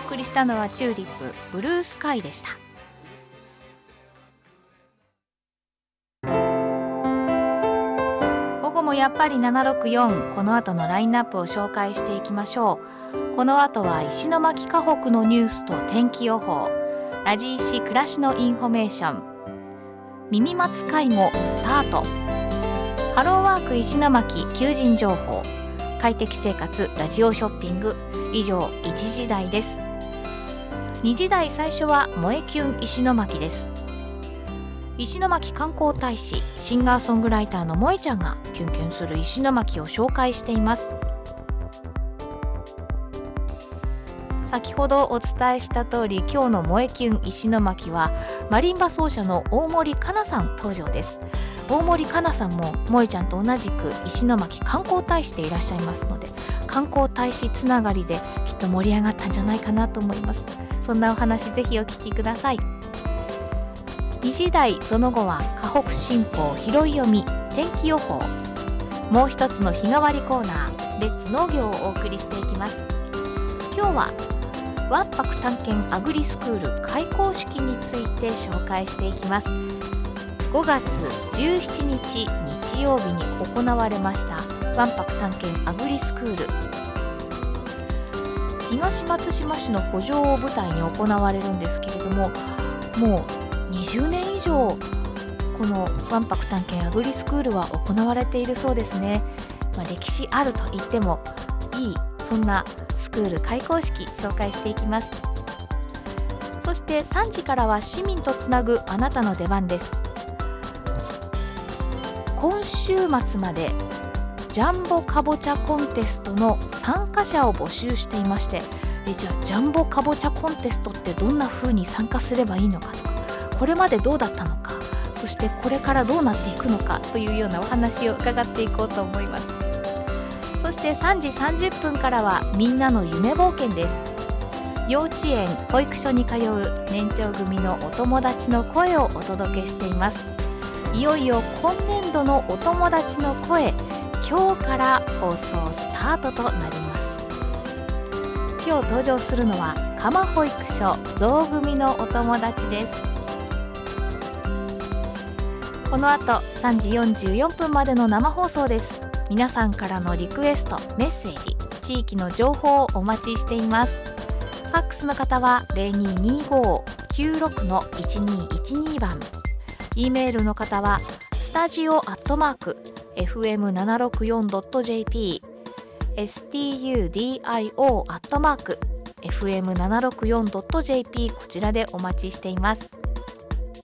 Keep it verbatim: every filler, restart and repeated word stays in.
送りしたのはチューリップブルースカイでした。午後もやっぱりななろくよん、この後のラインナップを紹介していきましょう。この後は石巻河北のニュースと天気予報、ラジ石暮らしのインフォメーション、耳松介護スタート、ハローワーク石巻求人情報、快適生活ラジオショッピング、以上いちじ台です。にじ台最初は萌えキュン石巻です。石巻観光大使、シンガーソングライターの萌えちゃんがキュンキュンする石巻を紹介しています。先ほどお伝えした通り、今日の萌えキュン石巻はマリンバ奏者の大森かなさん登場です。大森かなさんも萌えちゃんと同じく石巻観光大使でいらっしゃいますので、観光大使つながりできっと盛り上がったんじゃないかなと思います。そんなお話ぜひお聞きください。にじ台その後は河北新報拾い読み天気予報、もう一つの日替わりコーナーレッツ農業をお送りしていきます。今日はわんぱく探検アグリスクール開校式について紹介していきます。ごがつじゅうしちにち日曜日に行われましたわんぱく探検アグリスクール、東松島市の古城を舞台に行われるんですけれども、もうにじゅうねん以上このわんぱく探検アグリスクールは行われているそうですね。まあ、歴史あると言ってもいい、そんなスクール開校式紹介していきます。そしてさんじからは市民とつなぐあなたの出番です。今週末までジャンボかぼちゃコンテストの参加者を募集していまして、えじゃあジャンボかぼちゃコンテストってどんな風に参加すればいいのかとか、これまでどうだったのか、そしてこれからどうなっていくのかというようなお話を伺っていこうと思います。そしてさんじさんじゅっぷんからはみんなの夢冒険です。幼稚園保育所に通う年長組のお友達の声をお届けしています。いよいよ今年度のお友達の声、今日から放送スタートとなります。今日登場するのは多摩保育所ゾウ組のお友達です。この後さんじよんじゅうよんぷんまでの生放送です。皆さんからのリクエスト、メッセージ、地域の情報をお待ちしています。ファックスの方は ゼロにーにーごーきゅうろくのいちにーいちにー 番、E メールの方はスタジオアットマーク エフエムななろくよんドットジェーピー、 エスティーユーディーアイオー アットマーク エフエムななろくよんドットジェーピー、 こちらでお待ちしています。